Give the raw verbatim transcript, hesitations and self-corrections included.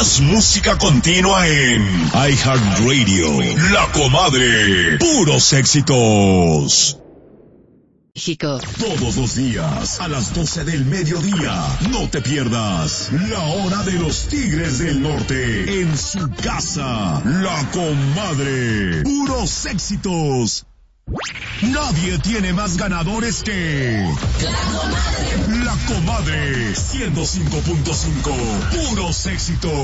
Más música continua en iHeartRadio. La Comadre. Puros éxitos. México. Todos los días, a las doce del mediodía, no te pierdas La Hora de los Tigres del Norte, en su casa, La Comadre. Puros éxitos. Nadie tiene más ganadores que La Comadre. La Comadre, ciento cinco punto cinco, puros éxitos.